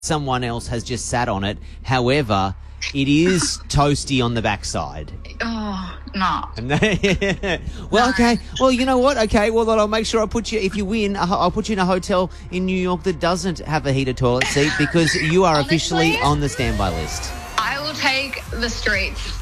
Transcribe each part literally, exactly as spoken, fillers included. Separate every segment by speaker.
Speaker 1: Someone else has just sat on it. However, it is toasty on the backside.
Speaker 2: Oh, no.
Speaker 1: Well,
Speaker 2: No.
Speaker 1: okay. Well, you know what? Okay, well, then I'll make sure I put you, if you win, I'll put you in a hotel in New York that doesn't have a heated toilet seat because you are officially
Speaker 2: Honestly?
Speaker 1: on the standby list.
Speaker 2: I will take the streets.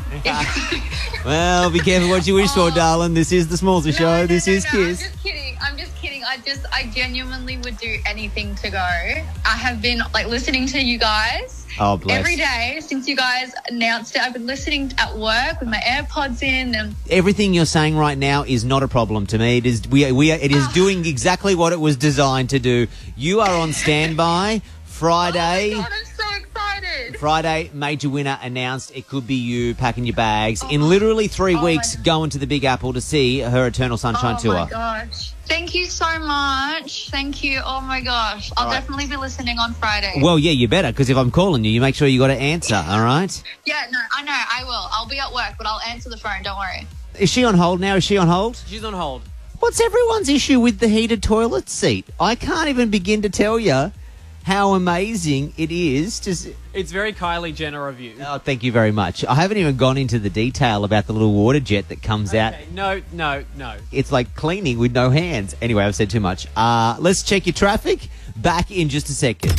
Speaker 1: Well, be careful what you wish for, darling. This is the Smallsy Show.
Speaker 2: No, no,
Speaker 1: this
Speaker 2: no,
Speaker 1: is
Speaker 2: no,
Speaker 1: Kiss.
Speaker 2: I'm just kidding. I'm just kidding. I just, I genuinely would do anything to go. I have been like listening to you guys
Speaker 1: Oh, bless.
Speaker 2: every day since you guys announced it. I've been listening at work with my AirPods in, and
Speaker 1: Everything you're saying right now is not a problem to me. It is we we it is doing exactly what it was designed to do. You are on standby. Friday.
Speaker 2: oh my God, I'm so excited.
Speaker 1: Friday, major winner announced. It could be you packing your bags in literally three
Speaker 2: Oh,
Speaker 1: weeks,
Speaker 2: my-
Speaker 1: going to the Big Apple to see her Eternal Sunshine
Speaker 2: Oh
Speaker 1: tour.
Speaker 2: my gosh. Thank you so much. Thank you. Oh my gosh. I'll
Speaker 1: All right.
Speaker 2: definitely be listening on Friday.
Speaker 1: Well, yeah, you better, because if I'm calling you, you make sure you got to answer. All right?
Speaker 2: Yeah, no, I know. I will. I'll be at work, but I'll answer the phone. Don't worry.
Speaker 1: Is she on hold now? Is she on hold?
Speaker 3: She's on hold.
Speaker 1: What's everyone's issue with the heated toilet seat? I can't even begin to tell you how amazing it is to. See.
Speaker 3: It's very Kylie Jenner of you.
Speaker 1: Oh, thank you very much. I haven't even gone into the detail about the little water jet that comes out.
Speaker 3: Okay, no, no, no.
Speaker 1: It's like cleaning with no hands. Anyway, I've said too much. Uh, let's check your traffic. Back in just a second.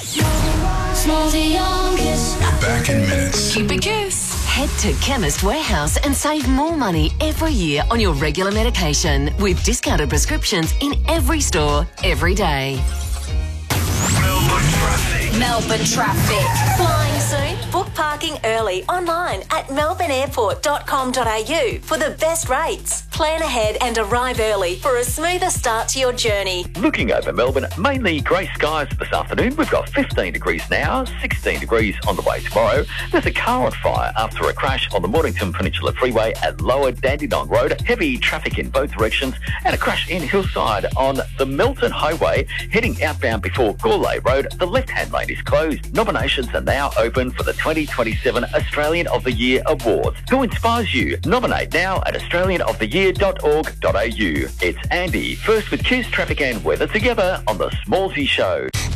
Speaker 4: Smallsy on Kiss.
Speaker 5: We're back in minutes.
Speaker 4: Keep it Kiss. Head to Chemist Warehouse and save more money every year on your regular medication with discounted prescriptions in every store, every day.
Speaker 5: Melbourne traffic.
Speaker 4: Melbourne traffic. Flying soon? Book parking early online at melbourne airport dot com dot a u for the best rates. Plan ahead and arrive early for a smoother start to your journey.
Speaker 6: Looking over Melbourne, mainly grey skies this afternoon. We've got fifteen degrees now, sixteen degrees on the way tomorrow. There's a car on fire after a crash on the Mornington Peninsula Freeway at Lower Dandenong Road. Heavy traffic in both directions and a crash in Hillside on the Milton Highway heading outbound before Gourlay Road. The left-hand lane is closed. Nominations are now open for the twenty twenty-seven Australian of the Year Awards. Who inspires you? Nominate now at australian of the year dot org dot a u. It's Andy, first with Kiss, traffic and weather together on the Smallsy Show.